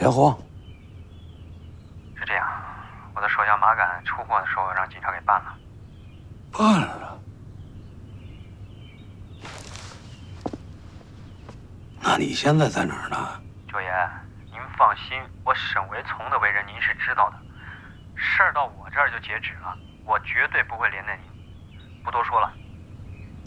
柴荒。 是这样，我的手下马杆出货的时候让警察给办了。 办了？那你现在在哪儿呢？ 九爷，您放心，我沈维从的为人您是知道的，事儿到我这儿就截止了，我绝对不会连累您。不多说了，